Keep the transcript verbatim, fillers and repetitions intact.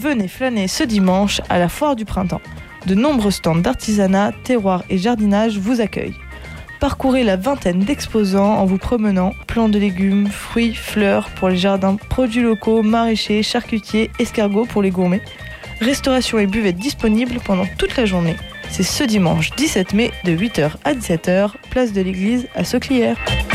venez flâner ce dimanche à la foire du printemps. De nombreux stands d'artisanat, terroir et jardinage vous accueillent. Parcourez la vingtaine d'exposants en vous promenant, plants de légumes, fruits, fleurs pour les jardins, produits locaux, maraîchers, charcutiers, escargots pour les gourmets. Restauration et buvette disponibles pendant toute la journée. C'est ce dimanche dix-sept mai de huit heures à dix-sept heures, place de l'église à Sauclières.